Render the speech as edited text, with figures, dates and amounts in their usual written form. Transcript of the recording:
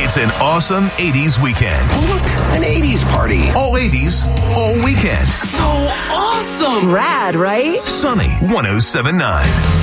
It's an awesome 80s weekend. Oh, look, an 80s party. All 80s, all weekend. So awesome. Rad, right? Sunny 107.9.